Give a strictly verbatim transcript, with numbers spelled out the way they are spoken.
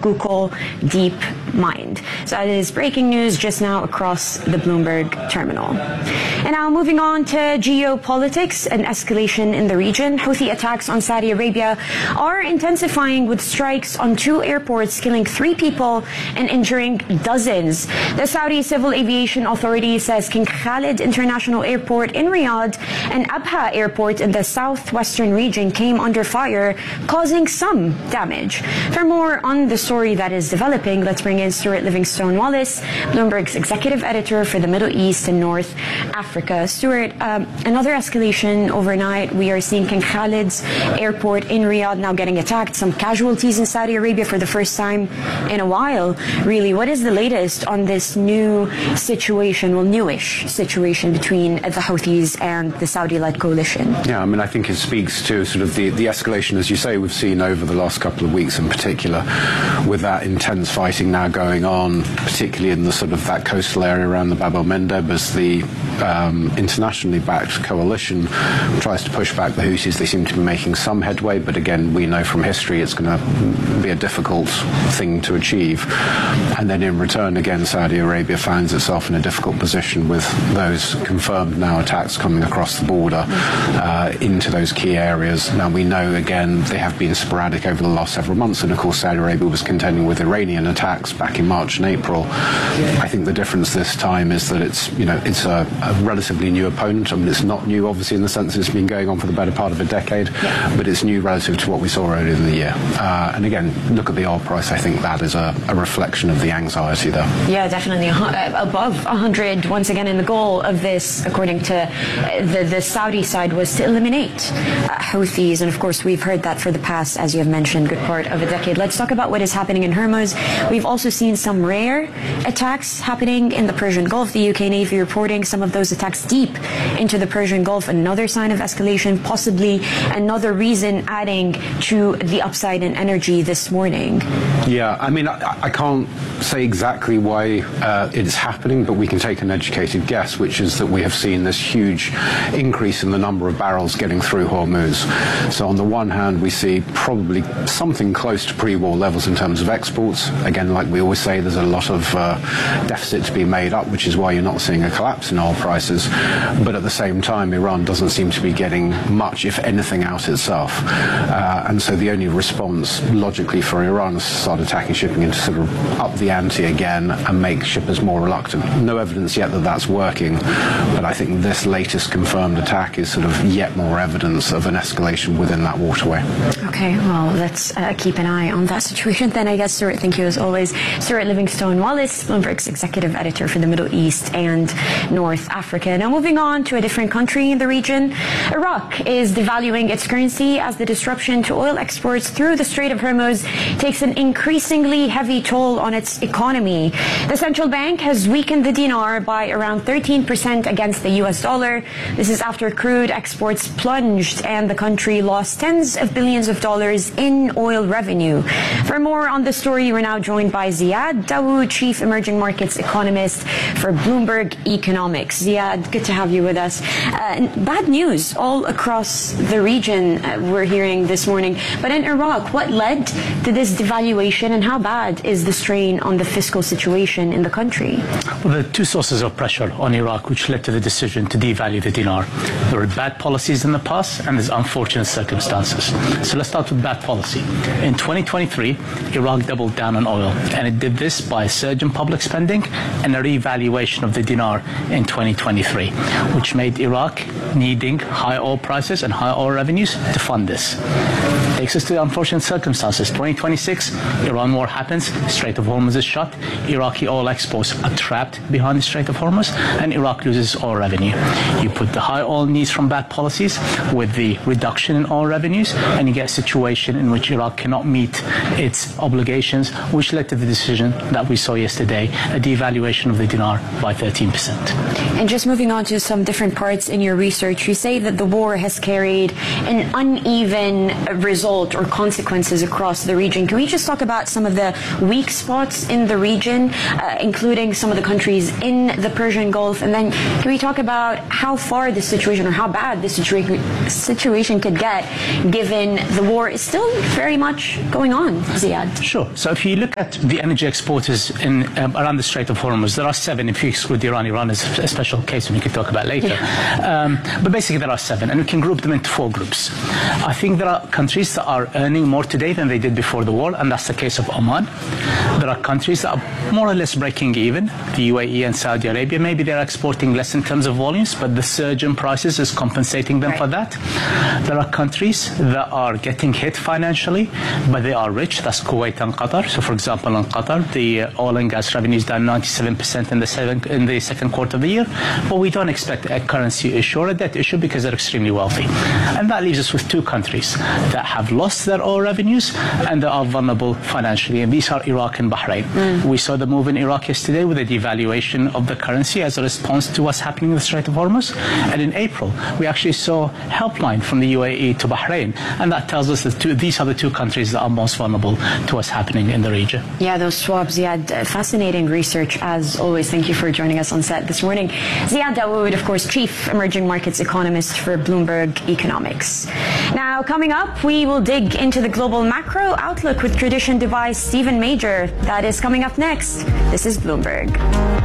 Kukul Deep Mine. So that is breaking news just now across the Bloomberg terminal. And now moving on to geopolitics, an escalation in the region. Houthi attacks on Saudi Arabia are intensifying with strikes on two airports, killing three people and injuring dozens. The Saudi Civil Aviation Authority says King Khalid International Airport in Riyadh and Abha Airport in the southwestern region came under fire, causing some damage. For more on the story that is developing, let's bring in Stuart Livingstone Wallace, Bloomberg's executive editor for the Middle East and North Africa. Stuart, um, another escalation overnight. We are seeing King Khalid's airport in Riyadh now getting attacked. Some casualties in Saudi Arabia for the first time in a while. Really, what is the latest on this new situation, well, newish situation between the Houthis and the Saudi-led coalition? Yeah, I mean, I think it speaks to sort of the, the escalation, as you say, we've seen over the last couple of weeks in particular, with that intense fighting now going on, particularly in the sort of that coastal area around the Bab el-Mandeb, as the um, internationally backed coalition tries to push back the Houthis. They seem to be making some headway, but again, we know from history it's going to be a difficult thing to achieve. And then in return, again, Saudi Arabia finds itself in a difficult position with those confirmed now attacks coming across the border uh, into those key areas. Now, we know, again, they have been sporadic over the last several months, and of course Saudi Arabia was contending with Iranian attacks back in March and April. I think the difference this time is that it's, you know, it's a, a relatively new opponent. I mean, it's not new, obviously, in the sense that it's been going on for the better part of a decade, yeah. but it's new relative to what we saw earlier in the year. Uh, and again, look at the oil price. I think that is a, a reflection of the anxiety there. Yeah, definitely. Above one hundred, once again, and the goal of this, according to the, the Saudi side, was to eliminate uh, Houthis. And of course, we've heard that for the past, as you have mentioned, good part of a decade. Let's talk about what is happening in Hormuz. We've also seen some rare attacks happening in the Persian Gulf. The U K Navy reporting some of those attacks deep into the Persian Gulf. Another sign of escalation, possibly another reason adding to the upside in energy this morning. Yeah, I mean, I, I can't say exactly why uh, it's happening, but we can take an educated guess, which is that we have seen this huge increase in the number of barrels getting through Hormuz. So on the one hand, we see probably something close to pre-war levels in terms of exports. Again, like we always say, there's a lot of uh, deficit to be made up, which is why you're not seeing a collapse in oil prices. But at the same time, Iran doesn't seem to be getting much, if anything, out itself. Uh, and so the only response, logically, for Iran is to start attacking shipping and to sort of up the ante again and make shippers more reluctant. No evidence yet that that's working, but I think this latest confirmed attack is sort of yet more evidence of an escalation within that waterway. Okay, well, let's uh, keep an eye on that situation then, I guess. Stuart, thank you as always. Stuart Livingstone Wallace, Bloomberg's executive editor for the Middle East and North Africa. Now moving on to a different country in the region. Iraq is devaluing its currency as the disruption to oil exports through the Strait of Hormuz takes an increasingly heavy toll on its economy. The central bank has weakened the dinar by around thirteen percent against the U S dollar. This is after crude exports plunged and the country lost tens of billions of dollars in oil revenue. For more on the story, we're now joined by Ziad Dawood, Chief Emerging Markets Economist for Bloomberg Economics. Ziad, good to have you with us. Uh, bad news all across the region uh, we're hearing this morning. But in Iraq, what led to this devaluation and how bad is the strain on the fiscal situation in the country? Well, there are two sources of pressure on Iraq which led to the decision to devalue the dinar. There were bad policies in the past and there's unfortunate circumstances. So let's start with bad policy. In twenty twenty-three, Iraq doubled down on oil, and it did this by a surge in public spending and a revaluation of the dinar in twenty twenty-three, which made Iraq needing high oil prices and high oil revenues to fund this. Takes us to unfortunate circumstances. twenty twenty-six, Iran war happens, Strait of Hormuz is shut, Iraqi oil exports are trapped behind the Strait of Hormuz, and Iraq loses oil revenue. You put the high oil needs from bad policies with the reduction in oil revenues, and you get a situation in which Iraq cannot meet its obligations, which led to the decision that we saw yesterday, a devaluation of the dinar by thirteen percent. And just moving on to some different parts in your research, you say that the war has carried an uneven result or consequences across the region. Can we just talk about some of the weak spots in the region, uh, including some of the countries in the Persian Gulf? And then can we talk about how far this situation or how bad this situa- situation could get given the war is still very much going on, Ziad. Sure. So if you look at the energy exporters in um, around the Strait of Hormuz, there are seven. If you exclude Iran, Iran is a special case we can talk about later. Yeah. Um, but basically there are seven, and we can group them into four groups. I think there are countries that are earning more today than they did before the war, and that's the case of Oman. There are countries that are more or less breaking even, the U A E and Saudi Arabia. Maybe they're exporting less in terms of volumes, but the surge in prices is compensating them right. for that. There are countries that are getting hit financially, but they are rich. That's Kuwait and Qatar. So, for example, in Qatar, the uh, oil and gas revenue is down ninety-seven percent in the, seven, in the second quarter of the year, but we don't expect a currency issue or a debt issue because they're extremely wealthy. And that leaves us with two countries that have lost their oil revenues and that are vulnerable financially, and these are Iraq and Bahrain. Mm. We saw the move in Iraq yesterday with the devaluation of the currency as a response to what's happening in the Strait of Hormuz. And in April, we actually saw helpline from the U A E to Bahrain, and that tells us that two, these are the two countries that are most vulnerable to what's happening in the region. Yeah, those swaps, Ziad, uh, fascinating research as always. Thank you for joining us on set this morning. Ziad Dawood, of course, Chief Emerging Markets Economist for Bloomberg Economics. Now, coming up, we will dig into the global macro outlook with Tradition Dubai's Stephen Major. That is coming up next. This is Bloomberg.